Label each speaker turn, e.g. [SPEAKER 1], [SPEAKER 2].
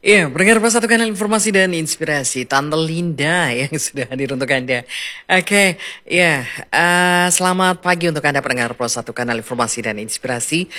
[SPEAKER 1] Iya, pendengar Pas Satu Kanal Informasi dan Inspirasi, Tante Linda yang sudah hadir untuk Anda. Oke, ya, selamat pagi untuk Anda pendengar Pas Satu Kanal Informasi dan Inspirasi.